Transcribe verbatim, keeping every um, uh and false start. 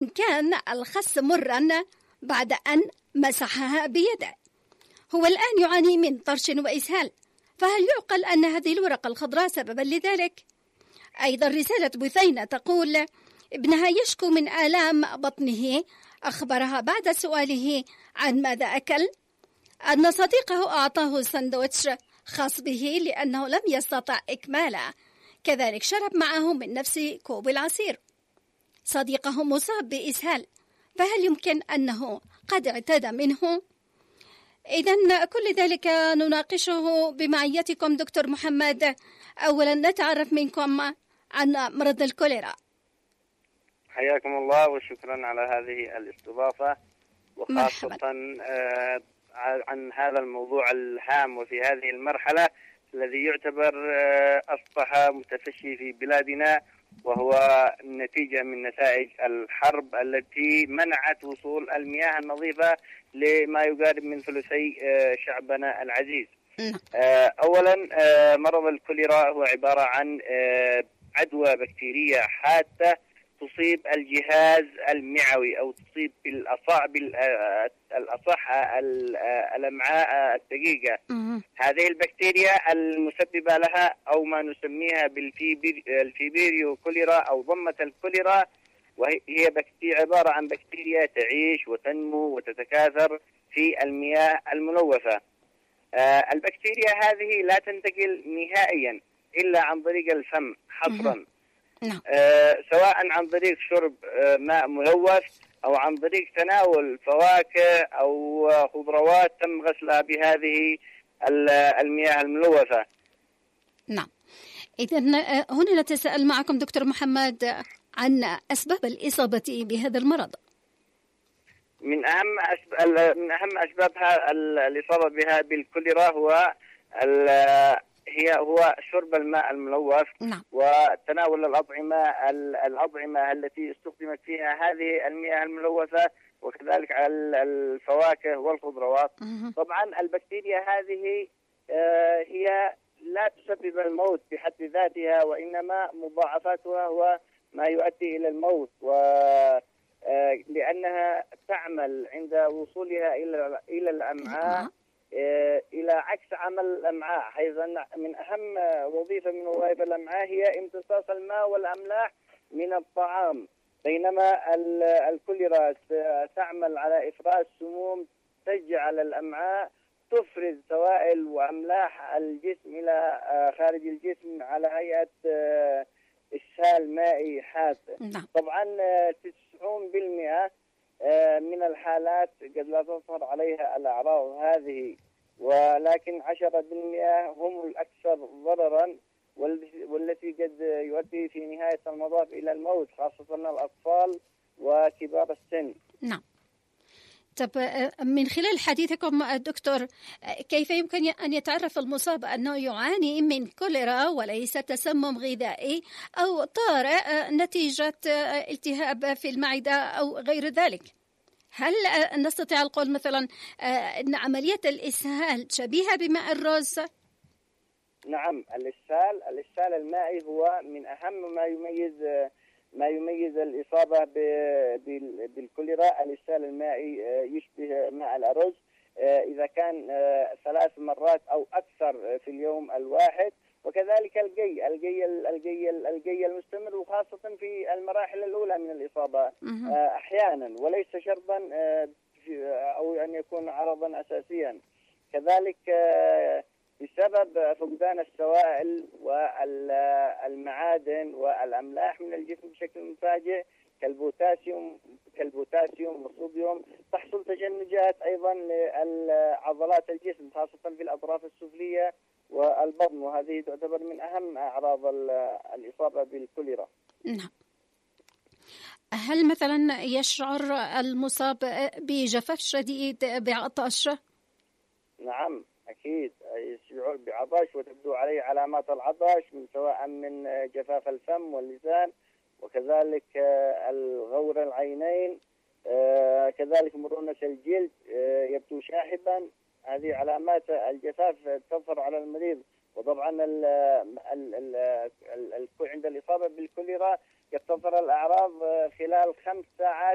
كان الخس مرا بعد أن مسحها بيده. هو الآن يعاني من طرش وإسهال، فهل يعقل أن هذه الورقة الخضراء سببا لذلك؟ أيضا رسالة بثينة تقول ابنها يشكو من آلام بطنه، أخبرها بعد سؤاله عن ماذا أكل أن صديقه أعطاه سندوتش خاص به لأنه لم يستطع إكماله، كذلك شرب معه من نفس كوب العصير. صديقه مصاب بإسهال، فهل يمكن أنه قد اعتدى منه؟ إذن كل ذلك نناقشه بمعيتكم دكتور محمد. أولا نتعرف منكم عن مرض الكوليرا. حياكم الله وشكرا على هذه الاستضافة، وخاصة عن هذا الموضوع الهام وفي هذه المرحلة الذي يعتبر أصبح متفشي في بلادنا، وهو نتيجة من نتائج الحرب التي منعت وصول المياه النظيفة لما يقارب من ثلثي شعبنا العزيز. أولا مرض الكوليرا هو عبارة عن عدوى بكتيرية حادة تصيب الجهاز المعوي أو تصيب بالأصح بالأصح الأمعاء الدقيقة. هذه البكتيريا المسببة لها أو ما نسميها بالفيبيريو كوليرا أو ضمة الكوليرا، وهي بكتيريا عبارة عن بكتيريا تعيش وتنمو وتتكاثر في المياه الملوثة. البكتيريا هذه لا تنتقل نهائيا إلا عن طريق الفم حصرا، نعم. آه سواء عن طريق شرب آه ماء ملوث أو عن طريق تناول فواكه أو خضروات تم غسلها بهذه المياه الملوثة. نعم. إذن هنا نتساءل معكم دكتور محمد عن أسباب الإصابة بهذا المرض. من أهم أسباب من أهم أسبابها الإصابة بها بالكوليرا هو هي هو شرب الماء الملوث، نعم. وتناول الأطعمة الأطعمة التي استخدمت فيها هذه المياه الملوثة، وكذلك على الفواكه والخضروات. مه. طبعا البكتيريا هذه هي لا تسبب الموت بحد ذاتها، وإنما مضاعفاتها هو ما يؤدي إلى الموت، و لأنها تعمل عند وصولها إلى إلى الأمعاء إلى عكس عمل الأمعاء، حيث أن من أهم وظيفة من وظائف الأمعاء هي امتصاص الماء والأملاح من الطعام، بينما الكوليرا تعمل على إفراز سموم تجعل الأمعاء تفرز سوائل وأملاح الجسم إلى خارج الجسم على هيئة إسهال مائي حاد. طبعا تسعون بالمئة من الحالات قد لا تظهر عليها الأعراض هذه، ولكن عشرة بالمئة هم الأكثر ضررا والتي قد يؤدي في نهاية المطاف إلى الموت، خاصة الأطفال وكبار السن. نعم. طب من خلال حديثكم دكتور، كيف يمكن أن يتعرف المصاب أنه يعاني من كوليرا وليس تسمم غذائي أو طارئ نتيجة التهاب في المعدة أو غير ذلك؟ هل نستطيع القول مثلا أن عملية الإسهال شبيهة بماء الرز؟ نعم، الإسهال الإسهال المائي هو من أهم ما يميز ما يميز الإصابة بالكوليرا. الإسهال المائي يشبه ماء الأرز إذا كان ثلاث مرات أو أكثر في اليوم الواحد، وكذلك القي القي القي القي المستمر، وخاصة في المراحل الأولى من الإصابة أحيانا، وليس شرطا أو أن يكون عرضا أساسيا. كذلك بسبب فقدان السوائل والمعادن والأملاح من الجسم بشكل مفاجئ كالبوتاسيوم كالبوتاسيوم والصوديوم، تحصل تشنجات أيضا لعضلات الجسم خاصة في الأطراف السفلية والبطن، وهذه تعتبر من أهم أعراض الإصابة بالكوليرا. نعم. هل مثلا يشعر المصاب بجفاف شديد بعطش؟ نعم أكيد يشعر بعطش، وتبدو عليه علامات العطش من سواء من جفاف الفم واللسان، وكذلك الغور العينين، كذلك مرونة الجلد يبدو شاحبا. هذه علامات الجفاف تظهر على المريض. وطبعا ال ال ال ال عند الإصابة بالكوليرا قد تظهر الأعراض خلال خمس ساعات